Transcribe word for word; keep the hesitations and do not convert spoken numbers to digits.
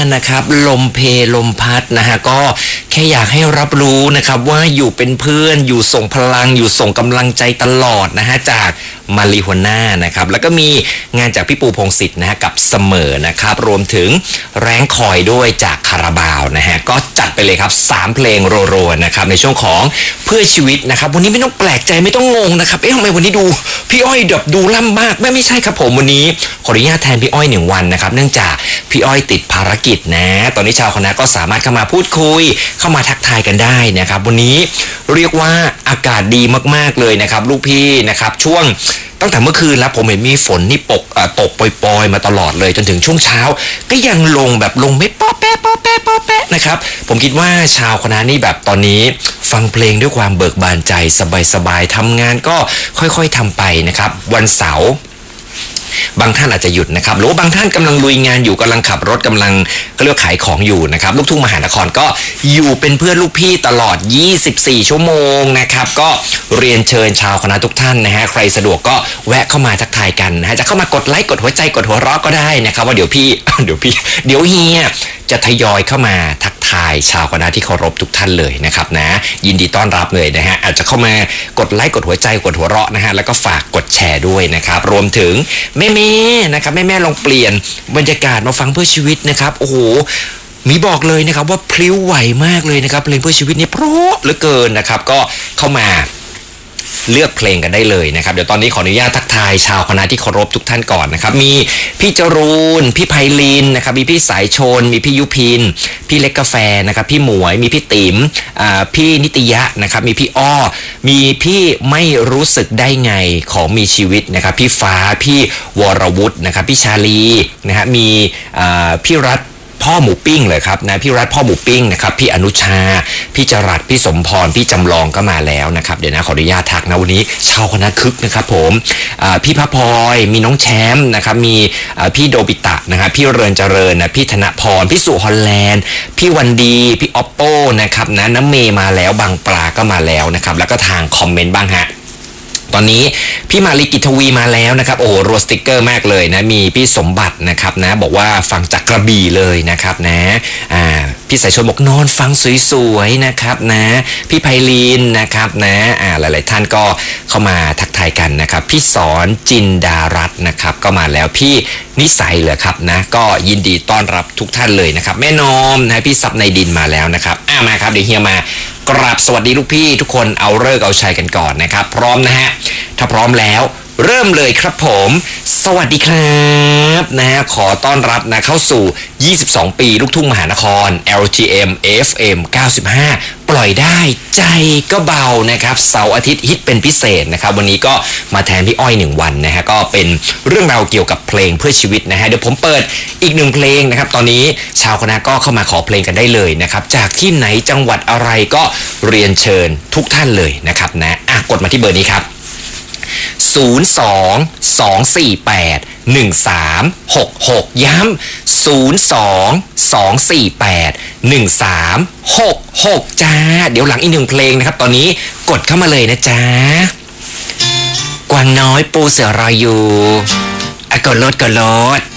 นะครับลมเพลมพัดนะฮะก็แค่อยากให้รับรู้นะครับว่าอยู่เป็นเพื่อนอยู่ส่งพลังอยู่ส่งกำลังใจตลอดนะฮะจากมาริโฮน่านะครับแล้วก็มีงานจากพี่ปูพงษ์สิทธิ์นะฮะกับเสมอนะครับรวมถึงแรงคอยด้วยจากคาราบาวนะฮะก็จัดไปเลยครับสามเพลงโรๆนะครับในช่วงของเพื่อชีวิตนะครับวันนี้ไม่ต้องแปลกใจไม่ต้องงงนะครับเอ๊ะทำไมวันนี้ดูพี่อ้อยแบบดูล่ำมากไม่ไม่ใช่ครับผมวันนี้ขออนุญาตแทนพี่อ้อยหนึ่งวันนะครับเนื่องจากพี่อ้อยติดภารกิจนะตอนนี้ชาวคณะก็สามารถเข้ามาพูดคุยเข้ามาทักทายกันได้นะครับวันนี้เรียกว่าอากาศดีมากๆเลยนะครับลูกพี่นะครับช่วงตั้งแต่เมื่อคืนแล้วผมเห็นมีฝนนี่ปกตกปล่อยๆมาตลอดเลยจนถึงช่วงเช้าก็ยังลงแบบลงไม่ป๊อแป๊ะป๊อแป๊ะป๊อแป๊ะนะครับผมคิดว่าชาวคณะนี่แบบตอนนี้ฟังเพลงด้วยความเบิกบานใจสบายๆทำงานก็ค่อยๆทำไปนะครับวันเสาร์บางท่านอาจจะหยุดนะครับหรือบางท่านกำลังลุยงานอยู่กำลังขับรถกำลังก็เรียกขายของอยู่นะครับลูกทุ่งมหานครก็อยู่เป็นเพื่อนลูกพี่ตลอดยี่สิบสี่ชั่วโมงนะครับก็เรียนเชิญชาวคณะทุกท่านนะฮะใครสะดวกก็แวะเข้ามาทักทายกันนะฮะจะเข้ามากดไลค์กดหัวใจกดหัวเราะก็ได้นะครับว่าเดี๋ยวพี่ เดี๋ยวพี่เดี๋ยวเฮียจะทยอยเข้ามาทักทายชาวคณะที่เคารพทุกท่านเลยนะครับนะยินดีต้อนรับเลยนะฮะอาจจะเข้ามากดไลค์กดหัวใจกดหัวเราะนะฮะแล้วก็ฝากกดแชร์ด้วยนะครับรวมถึงแม่แม่นะครับแม่แม่ลองเปลี่ยนบรรยากาศมาฟังเพื่อชีวิตนะครับโอ้โหมีบอกเลยนะครับว่าพลิ้วไหวมากเลยนะครับเพลงเพื่อชีวิตนี่เพราะเหลือเกินนะครับก็เข้ามาเลือกเพลงกันได้เลยนะครับเดี๋ยวตอนนี้ขออนุญาตทักทายชาวคณะที่เคารพทุกท่านก่อนนะครับมีพี่จรูนพี่ไพลินนะครับมีพี่สายชนมีพี่ยุพินพี่เล็กกาแฟนะครับพี่หมวยมีพี่ติ๋มอ่าพี่นิตยะนะครับมีพี่อ้อมีพี่ไม่รู้สึกได้ไงของมีชีวิตนะครับพี่ฟ้าพี่วรวุฒินะครับพี่ชาลีนะฮะมีอ่าพี่รัฐพ่อหมูปิ้งเลยครับนะพี่รัฐพ่อหมูปิ้งนะครับพี่อนุชาพี่จรัสพี่สมพรพี่จำลองก็มาแล้วนะครับเดี๋ยวนะขออนุญาตทักนะวันนี้ชาวคณะคึกนะครับผมพี่พระพลอยมีน้องแชมป์นะครับมีพี่โดบิตะนะครับพี่เริญเจริญนะพี่ธนพรพี่สุฮอลแลนด์พี่วันดีพี่ออปโป้นะครับนะน้ำเมย์มาแล้วบางปลาก็มาแล้วนะครับแล้วก็ทางคอมเมนต์บ้างฮะตอนนี้พี่มาลีกิตวีมาแล้วนะครับโอ้โหรัวสติกเกอร์มากเลยนะมีพี่สมบัตินะครับนะบอกว่าฟังจากกระบี่เลยนะครับนะอ่าพี่สายชนบอกนอนฟังสวยๆนะครับนะพี่ไพลีนนะครับนะอ่าหลายๆท่านก็เข้ามาทักทายกันนะครับพี่สอนจินดารัตน์นะครับก็มาแล้วพี่นิสัยเหรอครับนะก็ยินดีต้อนรับทุกท่านเลยนะครับแม่นอมนะพี่ซับในดินมาแล้วนะครับอ่ามาครับเดี๋ยวเฮียมากราบสวัสดีลูกพี่ทุกคนเอาเลิกเอาชัยกันก่อนนะครับพร้อมนะฮะถ้าพร้อมแล้วเริ่มเลยครับผมสวัสดีครับนะฮะขอต้อนรับนะเข้าสู่ยี่สิบสองปีลูกทุ่งมหานคร แอล ที เอ็ม เอฟ เอ็ม เก้าสิบห้าปล่อยได้ใจก็เบานะครับเสาร์อาทิตย์ฮิตเป็นพิเศษนะครับวันนี้ก็มาแทนพี่อ้อยหนึ่งวันนะฮะก็เป็นเรื่องราวเกี่ยวกับเพลงเพื่อชีวิตนะฮะเดี๋ยวผมเปิดอีกหนึ่งเพลงนะครับตอนนี้ชาวคณะก็เข้ามาขอเพลงกันได้เลยนะครับจากที่ไหนจังหวัดอะไรก็เรียนเชิญทุกท่านเลยนะครับนะอ่ะกดมาที่เบอร์นี้ครับศูนย์ สอง สอง สี่ แปด หนึ่ง สาม หก หกย้ำศูนย์ สอง สอง สี่ แปด หนึ่ง สาม หก หกจ้าเดี๋ยวหลังอีกหนึ่งเพลงนะครับตอนนี้กดเข้ามาเลยนะจ้ากวางน้อยปูเสือรออยู่อ่ะกดรถกดรถ